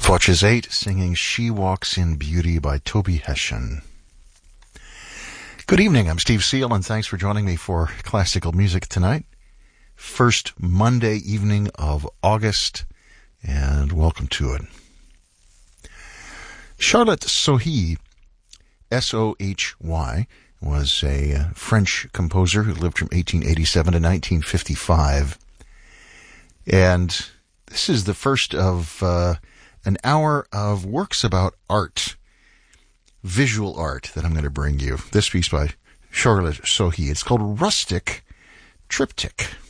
Watches 8 singing She Walks in Beauty by Toby Hession. Good evening, I'm Steve Seal, and thanks for joining me for classical music tonight. First Monday evening of August, and welcome to it. Charlotte Sohy, S-O-H-Y, was a French composer who lived from 1887 to 1955. And this is the first of an hour of works about art, visual art, that I'm going to bring you. This piece by Charlotte Sohy. It's called Rustic Triptych.